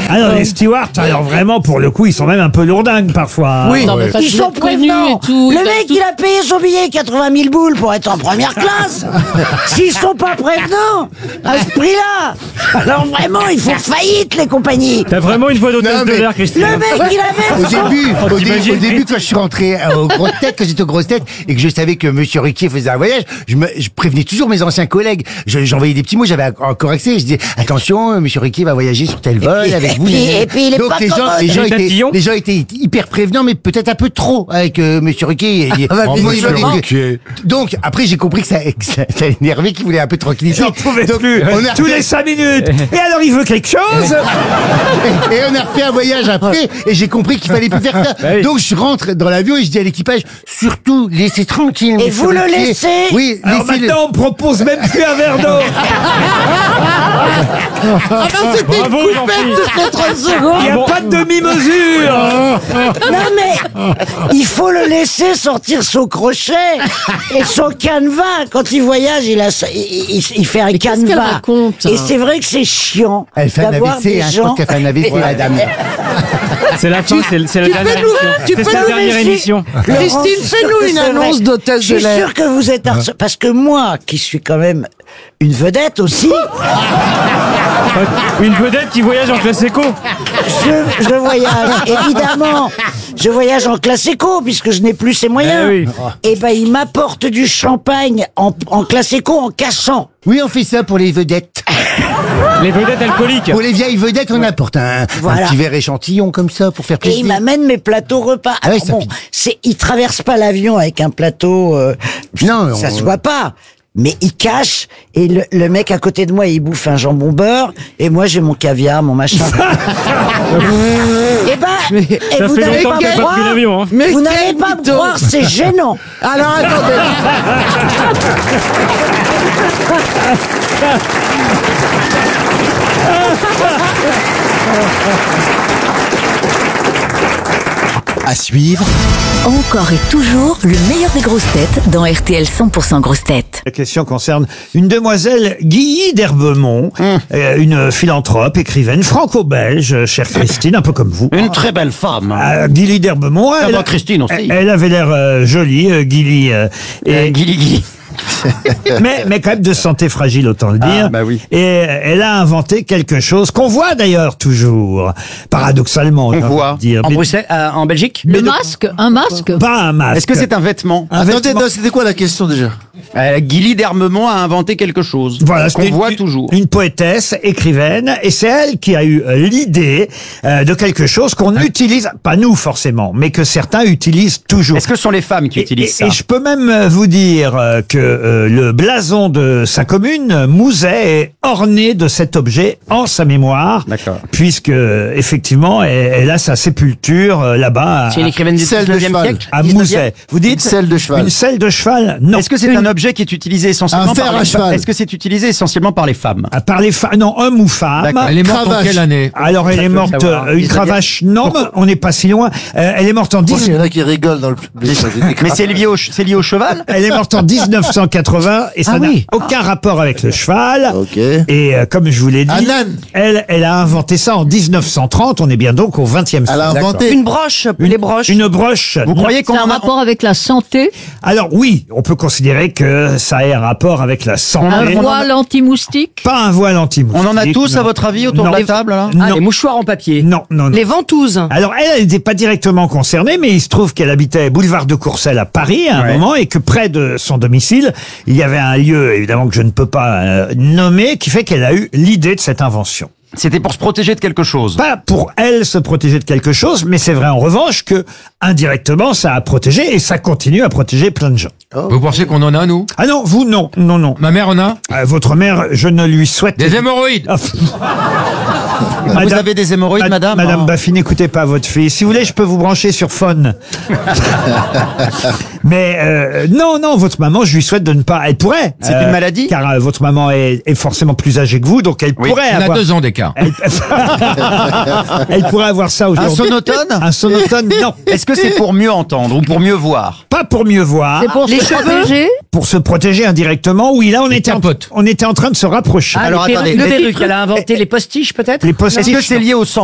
Alors les stewards, alors vraiment pour le coup, ils sont même un peu lourdingues parfois. Oui, Non, mais ils sont prévenants. et tout. Le mec, il a payé son billet 80 000 boules pour être en première classe. S'ils sont pas prévenants, à ce prix-là, alors vraiment, il faut faillite, les compagnies. T'as vraiment une voix d'hôtesse Non, de mais- l'air, Christine. Le mec, il avait... Au début, quand je suis rentré aux grosses têtes, quand j'étais aux grosses têtes, et que je savais que Monsieur Ruquier faisait un voyage, je prévenais toujours mes anciens collègues. J'envoyais des petits mots, j'avais encore accès. Je disais, attention, Monsieur Ruquier va voyager sur tel vol avec vous. et puis, il est Donc pas les gens, commode. les gens étaient hyper prévenants, mais peut-être un peu trop avec Monsieur Ruquier. Donc après, j'ai compris que ça énervait, qu'il voulait un peu tranquilliser. J'en pouvais Donc, plus. on a Tous les 5 minutes. Et alors il veut quelque chose. et on a refait un voyage après, et j'ai compris qu'il fallait plus faire ça. Bah oui. Donc je rentre dans l'avion et je dis à l'équipage, surtout laissez tranquille. Et Monsieur vous le Ruquier. laissez? Oui, Alors laissez-le. maintenant on propose même plus un verre d'eau. Bravo, Jean-Philippe. toutes les 30 secondes. Il n'y a pas de demi-mesure. Non mais, il faut le laisser sortir son crochet et son canevas. Quand il voyage, il fait un qu'est-ce qu'elle canevas. raconte, Et hein c'est vrai que c'est chiant Elle fait un d'avoir AVC, des hein, je gens... pense qu'elle fait un AVC, la dame. C'est la fin, c'est la dernière Tu émission. peux C'est la nous dernière laisser- émission. Christine, fais-nous une annonce d'hôtesse Je suis sûr que vous êtes parce que moi, qui suis quand même une vedette aussi, Une vedette qui voyage en classe éco. je voyage, évidemment. Je voyage en classe éco, puisque je n'ai plus ces moyens. Eh oui. Et ben, il m'apporte du champagne en classe éco en cachant. Oui, on fait ça pour les vedettes. Les vedettes alcooliques. Pour les vieilles vedettes, on apporte un Voilà. petit verre échantillon comme ça pour faire Et il plaisir. m'amène mes plateaux repas. Ah ouais, Alors ça bon, pique. il traverse pas l'avion avec un plateau, Non, ça on- se voit pas. Mais il cache, et le mec à côté de moi, il bouffe un jambon beurre, et moi j'ai mon caviar, mon machin. Et ben, et Ça vous fait n'allez longtemps pas que me t'as pas pris croire, l'avion, hein. Mais vous quel n'allez pas me mytho. croire, c'est gênant. Alors attendez. À suivre, Encore et toujours le meilleur des grosses têtes dans RTL 100% grosses têtes. La question concerne une demoiselle, Guilly d'Herbemont, une philanthrope, écrivaine franco-belge, chère Christine, un peu comme vous. Une très belle femme. Guilly d'Herbemont, Ah bah, Christine aussi. elle avait l'air jolie, Guilly, et Guili. mais quand même de santé fragile, autant le dire. Ah, bah oui. Et elle a inventé quelque chose qu'on voit d'ailleurs toujours, paradoxalement. j'ai envie de voit. dire. En Mais Bruxelles, en Belgique. Le masque, un masque. pas un masque. Est-ce que c'est un vêtement Un Attendez, vêtement. non, c'était quoi la question déjà? Guilly d'Hermemont a inventé quelque chose. Voilà, qu'on c'était voit toujours. une poétesse, écrivaine, et c'est elle qui a eu l'idée de quelque chose qu'on utilise, pas nous forcément, mais que certains utilisent toujours. Est-ce que ce sont les femmes qui utilisent ça Et je peux même vous dire que le blason de sa commune, Mouzet, est orné de cet objet en sa mémoire. D'accord. Puisque, effectivement, elle a sa sépulture là-bas. C'est une écrivaine du Selle de 19e cheval. siècle À 19e? Mouzet. Vous dites Une selle de cheval. Une selle de cheval? Non. Est-ce que c'est un objet qui est utilisé essentiellement Un fer par à les cheval. femmes? Est-ce que c'est utilisé essentiellement par les femmes? À part les femmes, non, homme ou femme. D'accord. Elle est morte en quelle année? Alors elle est morte, savoir. une 19e. cravache, non, mais on n'est pas si loin. Elle est morte en Il y 19... en a qui rigolent dans le public. Mais c'est lié au cheval? Elle est morte en 1980 et ça Ah n'a oui. aucun rapport avec le cheval. Ok. Et comme je vous l'ai dit, Un âne. elle a inventé ça en 1930. On est bien donc au 20e siècle. Elle a inventé. Une broche, les broches. Une broche. Vous croyez qu'on C'est un en a... rapport avec la santé. Alors oui, on peut considérer que ça ait un rapport avec la santé. Un voile anti-moustique. Pas un voile anti-moustique. On en a tous, non. à votre avis, autour Non. de la table, là? Non. Les mouchoirs en papier. Non, non, non. ventouses. Alors, elle n'était pas directement concernée, mais il se trouve qu'elle habitait boulevard de Courcelles à Paris à un Ouais. moment et que près de son domicile, il y avait un lieu, évidemment, que je ne peux pas nommer, qui fait qu'elle a eu l'idée de cette invention. C'était pour se protéger de quelque chose. Pas pour elle se protéger de quelque chose, mais c'est vrai en revanche que, indirectement, ça a protégé et ça continue à protéger plein de gens. Vous pensez qu'on en a, nous? Ah non, vous, non, non, non. Ma mère en a? Votre mère, je ne lui souhaite... Des hémorroïdes! Ah, Vous avez des hémorroïdes, madame? Madame Oh. Baffy, n'écoutez pas votre fille. Si vous voulez, je peux vous brancher sur phone. Mais non, non, votre maman, je lui souhaite de ne pas... Elle pourrait. C'est une maladie? Car votre maman est forcément plus âgée que vous, donc elle Oui, pourrait On a avoir... 2 ans d'écart. Elle pourrait avoir ça Un aujourd'hui. sonotone? Un sonotone, non. Est-ce que c'est pour mieux entendre ou pour mieux voir? Pas pour mieux voir. C'est pour se protéger. Pour se protéger indirectement. Oui, là, on était capotes. en train de se rapprocher. Alors attendez, Le perruque, elle a inventé les postiches peut-être. Les est-ce postiches, que c'est lié au sang?